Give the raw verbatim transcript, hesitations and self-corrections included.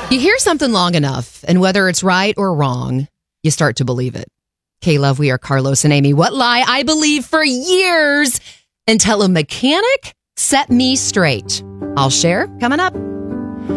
You hear something long enough, and whether it's right or wrong, you start to believe it. K-Love, we are Carlos and Amy. What lie I believed for years until a mechanic set me straight. I'll share coming up.